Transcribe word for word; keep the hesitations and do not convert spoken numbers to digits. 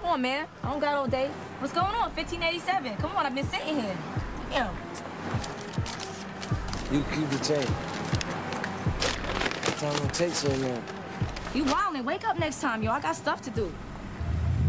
on, man. I don't got all day. What's going on? fifteen eighty-seven. Come on, I've been sitting here. Damn. You keep the tape. What time will it take so long? You wildin'. Wake up next time, yo. I got stuff to do.